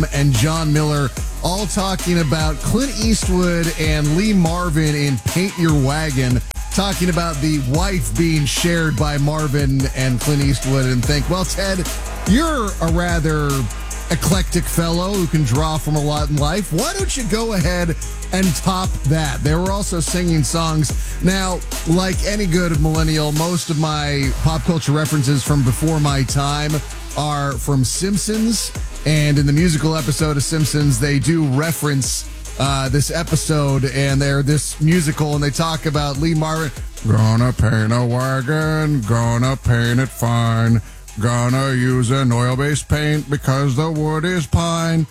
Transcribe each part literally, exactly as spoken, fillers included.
and John Miller all talking about Clint Eastwood and Lee Marvin in Paint Your Wagon, talking about the wife being shared by Marvin and Clint Eastwood, and think, well, Ted, you're a rather eclectic fellow who can draw from a lot in life. Why don't you go ahead and top that? They were also singing songs. Now, like any good millennial, most of my pop culture references from before my time are from Simpsons, and in the musical episode of Simpsons, they do reference uh, this episode, and they're this musical, and they talk about Lee Marvin, gonna paint a wagon, gonna paint it fine, gonna use an oil-based paint because the wood is pine,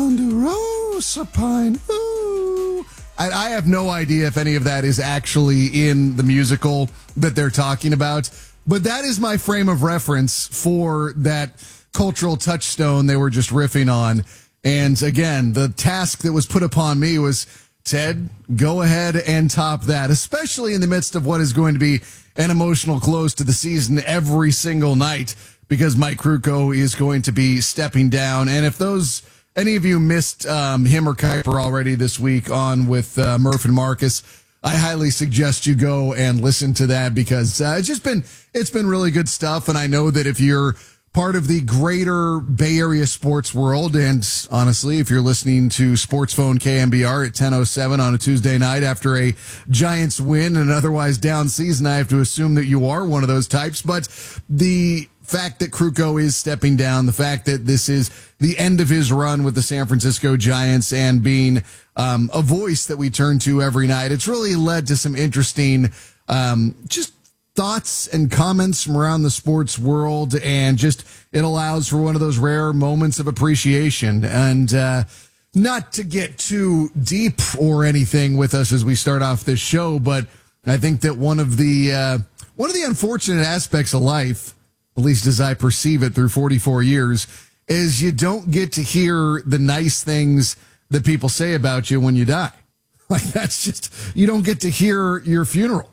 ponderosa pine, ooh. I, I have no idea if any of that is actually in the musical that they're talking about, but that is my frame of reference for that cultural touchstone they were just riffing on. And again, the task that was put upon me was, Ted, go ahead and top that, especially in the midst of what is going to be an emotional close to the season every single night, because Mike Krukow is going to be stepping down. And if those any of you missed um, him or Kuiper already this week on with uh, Murph and Marcus, I highly suggest you go and listen to that, because uh, it's just been it's been really good stuff. And I know that if you're part of the greater Bay Area sports world, and honestly, if you're listening to Sports Phone K M B R at ten oh seven on a Tuesday night after a Giants win and an otherwise down season, I have to assume that you are one of those types. But the fact that Krukow is stepping down, the fact that this is the end of his run with the San Francisco Giants and being um, a voice that we turn to every night, it's really led to some interesting um, just thoughts and comments from around the sports world, and just it allows for one of those rare moments of appreciation. And uh, not to get too deep or anything with us as we start off this show, but I think that one of the uh, one of the unfortunate aspects of life, at least as I perceive it through forty-four years, is you don't get to hear the nice things that people say about you when you die. Like, that's just, you don't get to hear your funeral.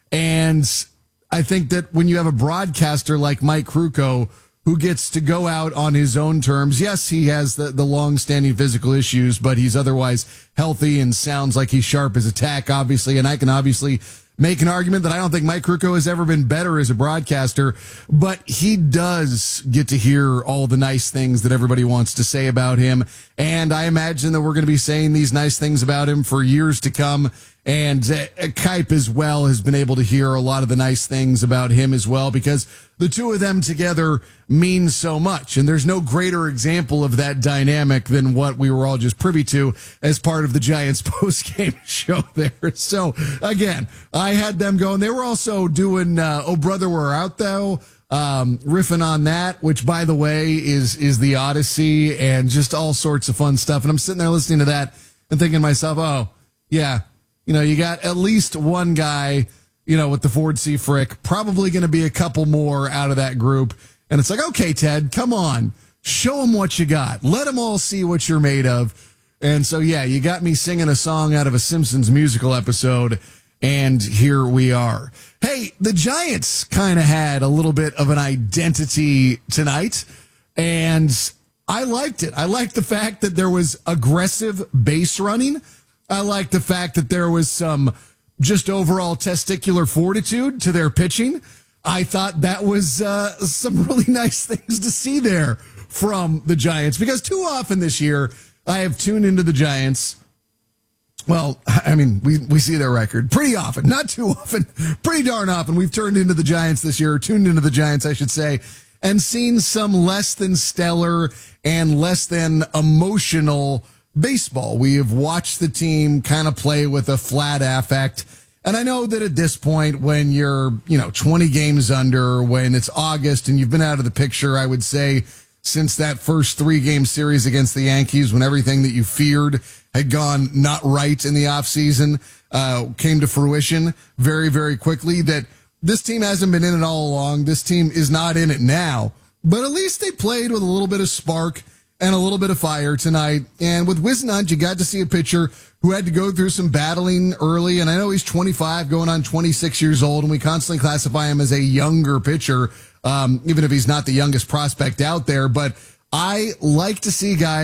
And I think that when you have a broadcaster like Mike Krukow, who gets to go out on his own terms, yes, he has the, the long-standing physical issues, but he's otherwise healthy and sounds like he's sharp as a tack, obviously. And I can obviously make an argument that I don't think Mike Krukow has ever been better as a broadcaster, but he does get to hear all the nice things that everybody wants to say about him. And I imagine that we're going to be saying these nice things about him for years to come. And uh, Kuip as well has been able to hear a lot of the nice things about him as well, because the two of them together mean so much. And there's no greater example of that dynamic than what we were all just privy to as part of the Giants post-game show there. So, again, I had them going. They were also doing uh, Oh Brother, We're Out Though, um, riffing on that, which, by the way, is is the Odyssey, and just all sorts of fun stuff. And I'm sitting there listening to that and thinking to myself, oh, yeah, you know, you got at least one guy, you know, with the Ford C. Frick, probably going to be a couple more out of that group. And it's like, okay, Ted, come on, show them what you got. Let them all see what you're made of. And so, yeah, you got me singing a song out of a Simpsons musical episode, and here we are. Hey, the Giants kind of had a little bit of an identity tonight, and I liked it. I liked the fact that there was aggressive base running. I like the fact that there was some just overall testicular fortitude to their pitching. I thought that was uh, some really nice things to see there from the Giants, because too often this year I have tuned into the Giants. Well, I mean, we, we see their record pretty often, not too often, pretty darn often. We've turned into the Giants this year, or tuned into the Giants, I should say, and seen some less than stellar and less than emotional baseball. We have watched the team kind of play with a flat affect. And I know that at this point, when you're, you know, twenty games under, when it's August and you've been out of the picture, I would say, since that first three-game series against the Yankees, when everything that you feared had gone not right in the offseason uh, came to fruition very, very quickly, that this team hasn't been in it all along. This team is not in it now. But at least they played with a little bit of spark and a little bit of fire tonight. And with Wisnant, you got to see a pitcher who had to go through some battling early. And I know he's twenty-five, going on twenty-six years old, and we constantly classify him as a younger pitcher, um, even if he's not the youngest prospect out there. But I like to see guys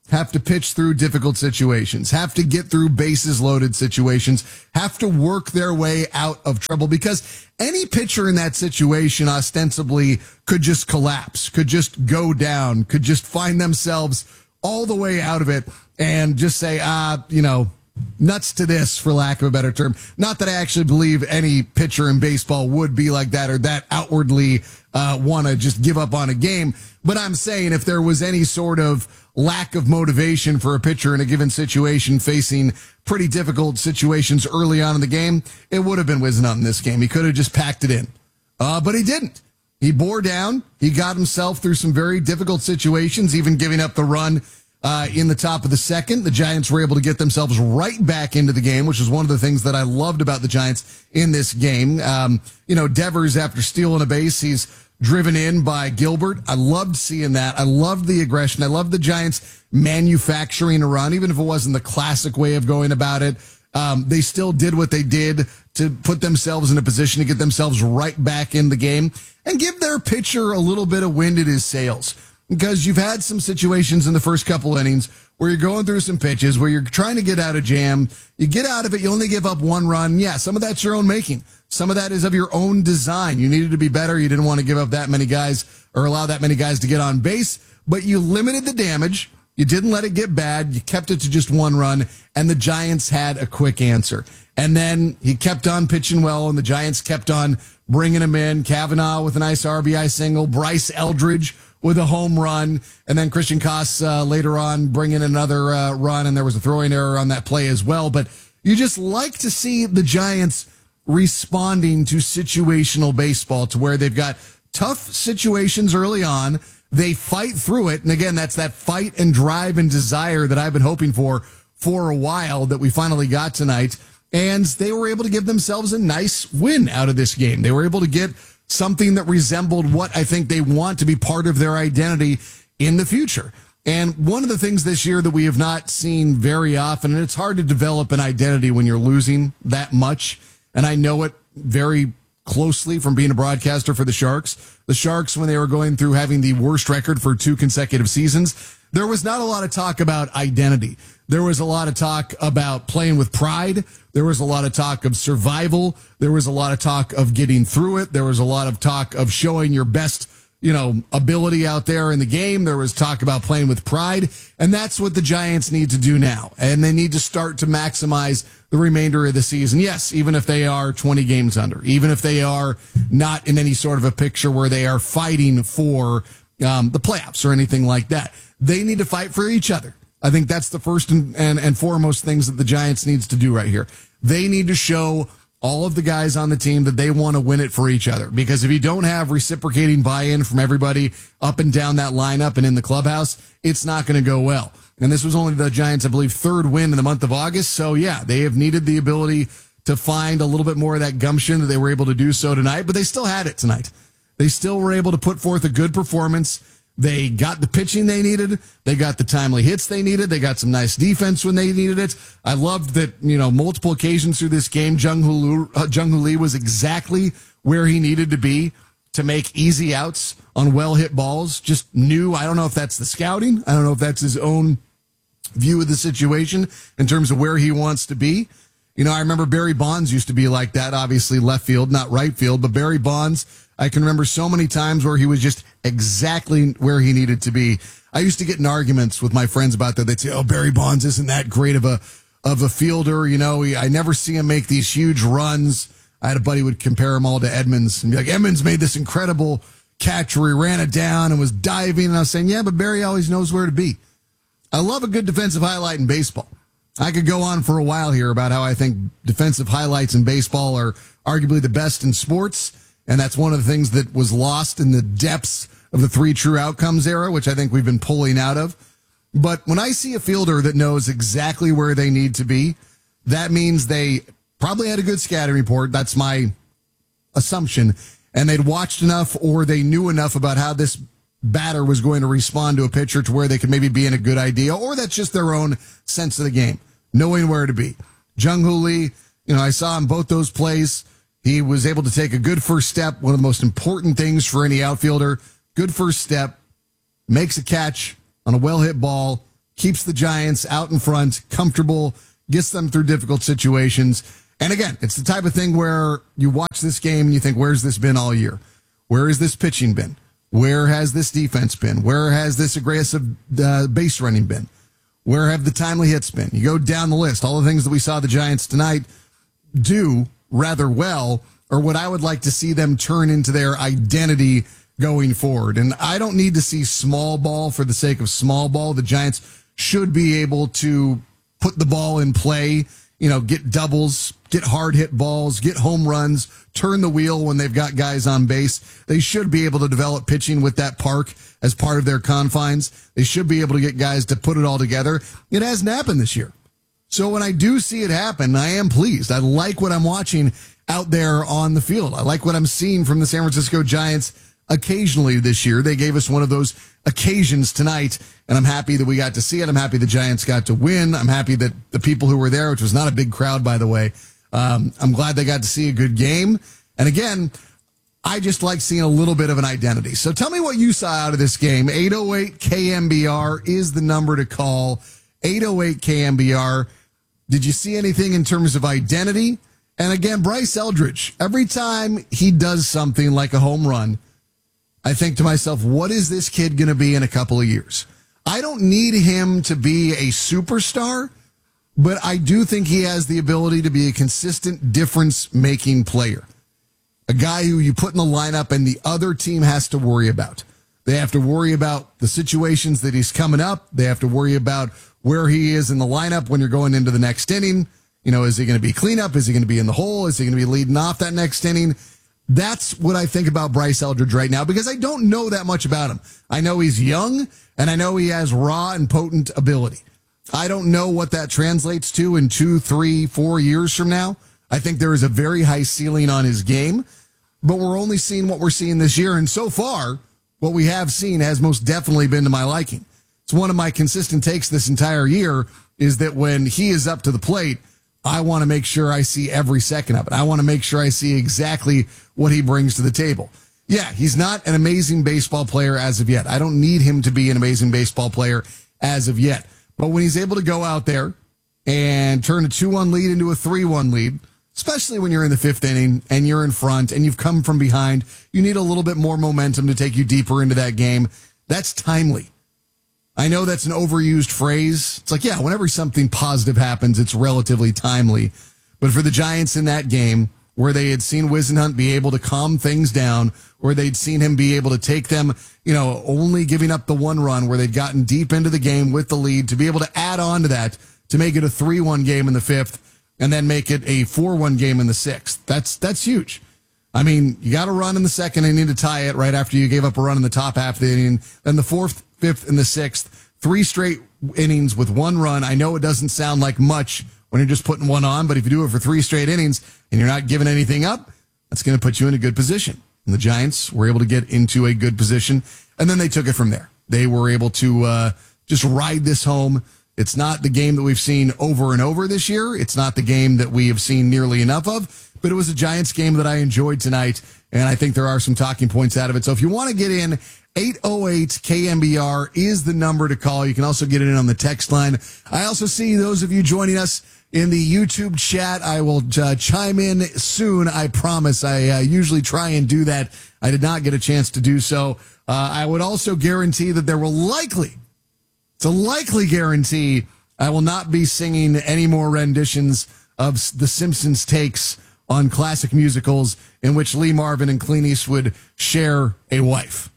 have to pitch through difficult situations, have to get through bases loaded situations, have to work their way out of trouble, because any pitcher in that situation ostensibly could just collapse, could just go down, could just find themselves all the way out of it and just say, ah, you know, nuts to this, for lack of a better term. Not that I actually believe any pitcher in baseball would be like that or that outwardly uh, want to just give up on a game. But I'm saying if there was any sort of lack of motivation for a pitcher in a given situation facing pretty difficult situations early on in the game, it would have been Wisnott in this game. He could have just packed it in. Uh, but he didn't. He bore down. He got himself through some very difficult situations, even giving up the run uh, in the top of the second. The Giants were able to get themselves right back into the game, which is one of the things that I loved about the Giants in this game. Um, you know, Devers, after stealing a base, he's driven in by Gilbert. I loved seeing that. I loved the aggression. I loved the Giants manufacturing a run, even if it wasn't the classic way of going about it. Um, they still did what they did to put themselves in a position to get themselves right back in the game and give their pitcher a little bit of wind in his sails. Because you've had some situations in the first couple innings where you're going through some pitches, where you're trying to get out of jam. You get out of it, you only give up one run. Yeah, some of that's your own making. Some of that is of your own design. You needed to be better. You didn't want to give up that many guys or allow that many guys to get on base, but you limited the damage. You didn't let it get bad. You kept it to just one run, and the Giants had a quick answer. And then he kept on pitching well, and the Giants kept on bringing him in. Kavanaugh with a nice R B I single. Bryce Eldridge with a home run. And then Christian Koss uh, later on bringing another uh, run, and there was a throwing error on that play as well. But you just like to see the Giants responding to situational baseball, to where they've got tough situations early on. They fight through it. And again, that's that fight and drive and desire that I've been hoping for for a while that we finally got tonight. And they were able to give themselves a nice win out of this game. They were able to get something that resembled what I think they want to be part of their identity in the future. And one of the things this year that we have not seen very often, and it's hard to develop an identity when you're losing that much, and I know it very closely from being a broadcaster for the Sharks. The Sharks, when they were going through having the worst record for two consecutive seasons, there was not a lot of talk about identity. There was a lot of talk about playing with pride. There was a lot of talk of survival. There was a lot of talk of getting through it. There was a lot of talk of showing your best, you know, ability out there in the game. There was talk about playing with pride. And that's what the Giants need to do now. And they need to start to maximize the remainder of the season. Yes, even if they are twenty games under, even if they are not in any sort of a picture where they are fighting for um, the playoffs or anything like that. They need to fight for each other. I think that's the first and, and, and foremost things that the Giants needs to do right here. They need to show all of the guys on the team that they want to win it for each other. Because if you don't have reciprocating buy-in from everybody up and down that lineup and in the clubhouse, it's not going to go well. And this was only the Giants, I believe, third win in the month of August. So, yeah, they have needed the ability to find a little bit more of that gumption that they were able to do so tonight. But they still had it tonight. They still were able to put forth a good performance. They got the pitching they needed. They got the timely hits they needed. They got some nice defense when they needed it. I loved that, you know, multiple occasions through this game, Jung-Hoo uh, Jung-Hoo Lee was exactly where he needed to be to make easy outs on well-hit balls. Just knew, I don't know if that's the scouting. I don't know if that's his own view of the situation in terms of where he wants to be. You know, I remember Barry Bonds used to be like that, obviously left field, not right field, but Barry Bonds, I can remember so many times where he was just exactly where he needed to be. I used to get in arguments with my friends about that. They'd say, oh, Barry Bonds isn't that great of a of a fielder. You know, he, I never see him make these huge runs. I had a buddy who would compare him all to Edmonds and be like, Edmonds made this incredible catch where he ran it down and was diving. And I was saying, yeah, but Barry always knows where to be. I love a good defensive highlight in baseball. I could go on for a while here about how I think defensive highlights in baseball are arguably the best in sports. And that's one of the things that was lost in the depths of the three true outcomes era, which I think we've been pulling out of. But when I see a fielder that knows exactly where they need to be, that means they probably had a good scouting report. That's my assumption. And they'd watched enough or they knew enough about how this batter was going to respond to a pitcher to where they could maybe be in a good idea, or that's just their own sense of the game, knowing where to be. Jung-Hoo Lee, you know, I saw him both those plays. He was able to take a good first step, one of the most important things for any outfielder. Good first step, makes a catch on a well-hit ball, keeps the Giants out in front, comfortable, gets them through difficult situations. And again, it's the type of thing where you watch this game and you think, where's this been all year? Where has this pitching been? Where has this defense been? Where has this aggressive uh, base running been? Where have the timely hits been? You go down the list. All the things that we saw the Giants tonight do rather well are what I would like to see them turn into their identity going forward. And I don't need to see small ball for the sake of small ball. The Giants should be able to put the ball in play, you know, get doubles, get hard hit balls, get home runs, turn the wheel when they've got guys on base. They should be able to develop pitching with that park as part of their confines. They should be able to get guys to put it all together. It hasn't happened this year. So when I do see it happen, I am pleased. I like what I'm watching out there on the field. I like what I'm seeing from the San Francisco Giants occasionally this year. They gave us one of those occasions tonight, and I'm happy that we got to see it. I'm happy the Giants got to win. I'm happy that the people who were there, which was not a big crowd, by the way, um, I'm glad they got to see a good game. And again, I just like seeing a little bit of an identity. So tell me what you saw out of this game. eight oh eight K M B R is the number to call. eight oh eight K M B R. Did you see anything in terms of identity? And again, Bryce Eldridge, every time he does something like a home run, I think to myself, what is this kid going to be in a couple of years? I don't need him to be a superstar, but I do think he has the ability to be a consistent difference-making player. A guy who you put in the lineup and the other team has to worry about. They have to worry about the situations that he's coming up. They have to worry about where he is in the lineup when you're going into the next inning. You know, is he going to be cleanup? Is he going to be in the hole? Is he going to be leading off that next inning? That's what I think about Bryce Eldridge right now, because I don't know that much about him. I know he's young, and I know he has raw and potent ability. I don't know what that translates to in two, three, four years from now. I think there is a very high ceiling on his game, but we're only seeing what we're seeing this year, and so far, what we have seen has most definitely been to my liking. It's one of my consistent takes this entire year is that when he is up to the plate, I want to make sure I see every second of it. I want to make sure I see exactly what he brings to the table. Yeah, he's not an amazing baseball player as of yet. I don't need him to be an amazing baseball player as of yet. But when he's able to go out there and turn a two one lead into a three one lead, especially when you're in the fifth inning and you're in front and you've come from behind, you need a little bit more momentum to take you deeper into that game. That's timely. I know that's an overused phrase. It's like, yeah, whenever something positive happens, it's relatively timely. But for the Giants in that game, where they had seen Whisenhunt be able to calm things down, where they'd seen him be able to take them, you know, only giving up the one run, where they'd gotten deep into the game with the lead, to be able to add on to that, to make it a three one game in the fifth, and then make it a four one game in the sixth. That's, that's huge. I mean, you got a run in the second inning to tie it right after you gave up a run in the top half of the inning. Then the fourth, fifth, and the sixth, three straight innings with one run. I know it doesn't sound like much when you're just putting one on, but if you do it for three straight innings and you're not giving anything up, that's going to put you in a good position. And the Giants were able to get into a good position, and then they took it from there. They were able to uh, just ride this home. It's not the game that we've seen over and over this year. It's not the game that we have seen nearly enough of, but it was a Giants game that I enjoyed tonight, and I think there are some talking points out of it. So if you want to get in, eight oh eight K M B R is the number to call. You can also get it in on the text line. I also see those of you joining us in the YouTube chat. I will uh, chime in soon, I promise. I uh, usually try and do that. I did not get a chance to do so. Uh, I would also guarantee that there will likely, it's a likely guarantee, I will not be singing any more renditions of The Simpsons takes on classic musicals in which Lee Marvin and Clint Eastwood share a wife.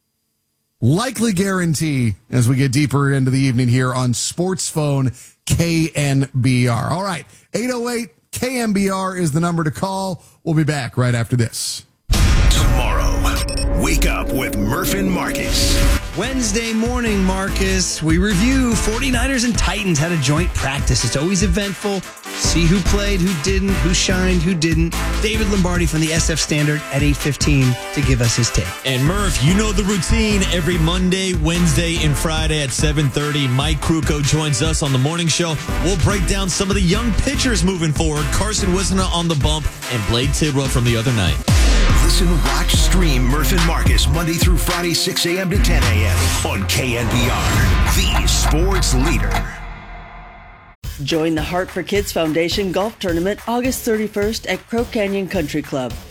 Likely guarantee as we get deeper into the evening here on Sports Phone K N B R. All right, eight oh eight K M B R is the number to call. We'll be back right after this. Tomorrow, wake up with Murph and Marcus. Wednesday morning, Marcus, we review forty-niners and Titans had a joint practice. It's always eventful. See who played, who didn't, who shined, who didn't. David Lombardi from the S F Standard at eight fifteen to give us his take. And Murph, you know the routine. Every Monday, Wednesday, and Friday at seven thirty, Mike Krukow joins us on the morning show. We'll break down some of the young pitchers moving forward. Carson Whisenhunt on the bump and Blade Tidwell from the other night. Listen, watch, stream Murph and Marcus Monday through Friday, six a.m. to ten a.m. on K N B R, the sports leader. Join the Heart for Kids Foundation Golf Tournament August thirty-first at Crow Canyon Country Club.